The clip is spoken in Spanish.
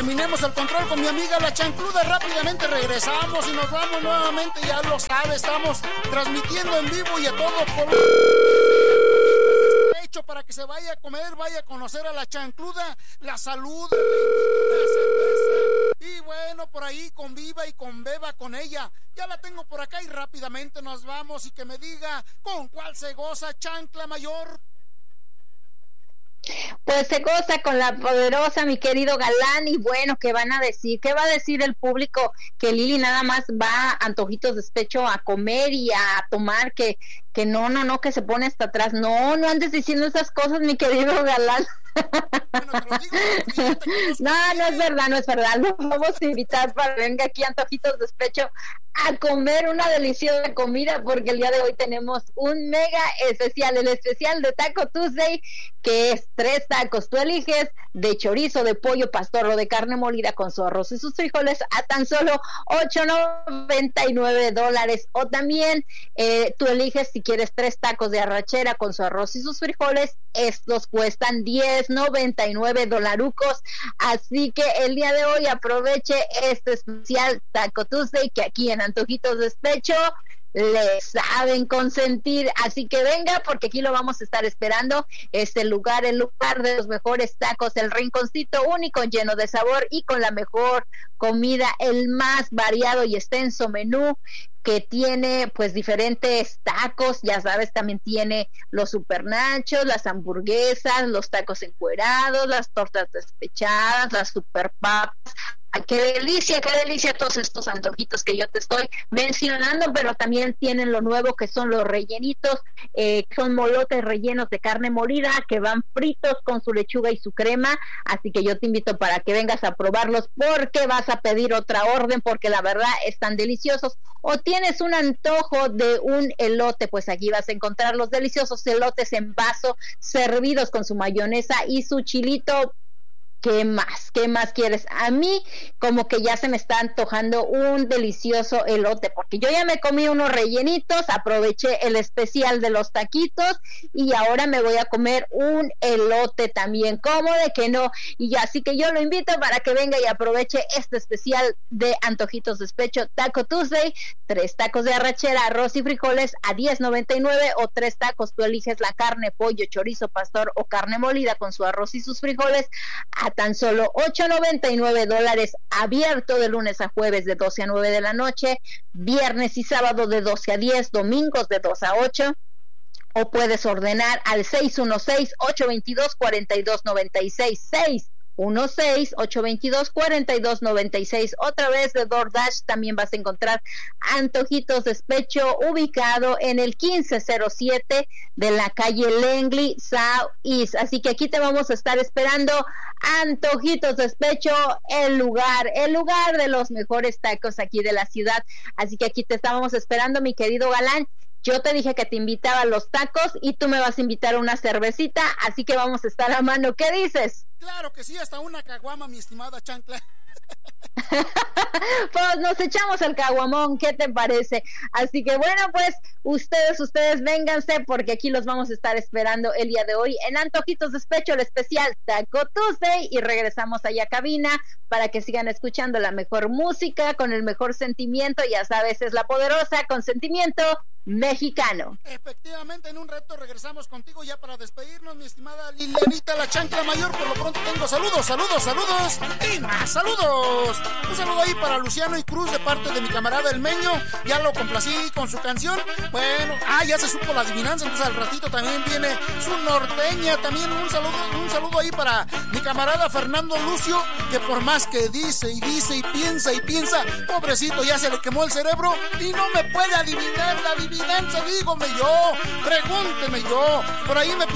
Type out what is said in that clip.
terminemos el control con mi amiga La Chancluda. Rápidamente regresamos y nos vamos nuevamente, ya lo sabe, estamos transmitiendo en vivo y a todo color. Hecho para que se vaya a comer, vaya a conocer a La Chancluda, la saluda, y bueno, por ahí conviva y conbeba con ella. Ya la tengo por acá y rápidamente nos vamos y que me diga con cuál se goza Chancla Mayor. Pues se goza con la poderosa, mi querido Galán. Y bueno, ¿qué van a decir? ¿Qué va a decir el público? Que Lili nada más va a Antojitos Despecho a comer y a tomar, que no, que se pone hasta atrás. No andes diciendo esas cosas, mi querido Galán. Bueno, te lo digo, no es verdad. Lo vamos a invitar para que venga aquí a Antojitos Despecho a comer una deliciosa comida, porque el día de hoy tenemos un mega especial, el especial de Taco Tuesday, que es 3 tacos. Tú eliges de chorizo, de pollo, pastor o de carne molida con su arroz y sus frijoles a tan solo $8.99. O también tú eliges si quieres 3 tacos de arrachera con su arroz y sus frijoles. Estos cuestan $10.99. Así que el día de hoy aproveche este especial Taco Tuesday, que aquí en Antojitos Despecho le saben consentir. Así que venga, porque aquí lo vamos a estar esperando. El lugar de los mejores tacos, el rinconcito único, lleno de sabor y con la mejor comida, el más variado y extenso menú, que tiene pues diferentes tacos. Ya sabes, también tiene los super nachos, las hamburguesas, los tacos encuerados, las tortas despechadas, las super papas. Ay, qué delicia todos estos antojitos que yo te estoy mencionando. Pero también tienen lo nuevo, que son los rellenitos, son molotes rellenos de carne molida, que van fritos con su lechuga y su crema. Así que yo te invito para que vengas a probarlos, porque vas a pedir otra orden, porque la verdad están deliciosos. O tienes un antojo de un elote, pues aquí vas a encontrar los deliciosos elotes en vaso, servidos con su mayonesa y su chilito. ¿Qué más quieres? A mí como que ya se me está antojando un delicioso elote, porque yo ya me comí unos rellenitos, aproveché el especial de los taquitos y ahora me voy a comer un elote también. ¿Cómo de que no? Y ya, así que yo lo invito para que venga y aproveche este especial de Antojitos Despecho Taco Tuesday. 3 tacos de arrachera, arroz y frijoles a $10.99, o 3 tacos, tú eliges la carne, pollo, chorizo, pastor o carne molida con su arroz y sus frijoles a tan solo $8.99, abierto de lunes a jueves de 12 a 9 de la noche, viernes y sábado de 12 a 10, domingos de 2 a 8, o puedes ordenar al 616-822-4296, 616-822-4296. Otra vez de DoorDash también vas a encontrar Antojitos Despecho, ubicado en el 1507 de la calle Langley Southeast. Así que aquí te vamos a estar esperando. Antojitos Despecho, el lugar de los mejores tacos aquí de la ciudad. Así que aquí te estábamos esperando, mi querido Galán. Yo te dije que te invitaba a los tacos y tú me vas a invitar a una cervecita, así que vamos a estar a mano. ¿Qué dices? Claro que sí, hasta una caguama, mi estimada Chancla. Pues nos echamos el caguamón, ¿qué te parece? Así que bueno, pues ustedes vénganse, porque aquí los vamos a estar esperando el día de hoy en Antojitos Despecho, el especial Taco Tuesday, y regresamos allá a cabina para que sigan escuchando la mejor música con el mejor sentimiento. Ya sabes, es la poderosa con sentimiento mexicano. Efectivamente, en un rato regresamos contigo ya para despedirnos, mi estimada Lilianita, la Chancla Mayor. Por lo pronto tengo saludos y más saludos. Un saludo ahí para Luciano y Cruz de parte de mi camarada El Meño. Ya lo complací con su canción. Bueno, ya se supo la adivinanza, entonces al ratito también viene su norteña. También un saludo ahí para mi camarada Fernando Lucio, que por más que dice y piensa, pobrecito, ya se le quemó el cerebro y no me puede adivinar la adivinanza. Dígame yo, pregúnteme yo. Por ahí me